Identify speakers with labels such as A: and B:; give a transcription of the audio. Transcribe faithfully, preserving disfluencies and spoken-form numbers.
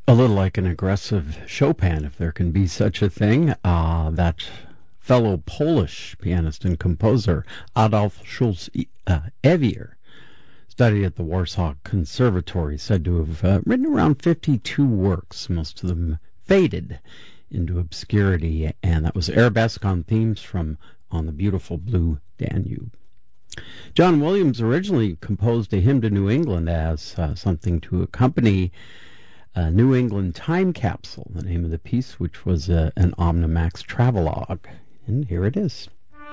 A: A little like an aggressive Chopin, if there can be such a thing. Uh, that fellow Polish pianist and composer, Adolf Schulz uh, Evier, studied at the Warsaw Conservatory, said to have uh, written around fifty-two works, most of them faded into obscurity, and that was arabesque on themes from On the Beautiful Blue Danube. John Williams originally composed a hymn to New England as uh, something to accompany a New England time capsule, the name of the piece, which was uh, an Omnimax travelogue. And here it is.